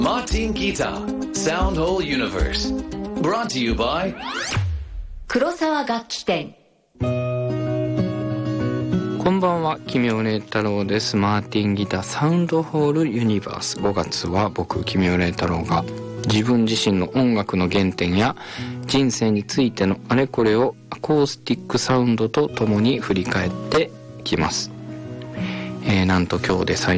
Martin Guitar Sound Whole Universe Brought to you by 黒沢楽器店。 こんばんは、奇妙麗太郎です。マーティンギターサウンドホールユニバース。5月は僕奇妙麗太郎が自分自身の音楽の原点や人生についてのあれこれをアコースティックサウンドとともに振り返っていきます。なんと今日で最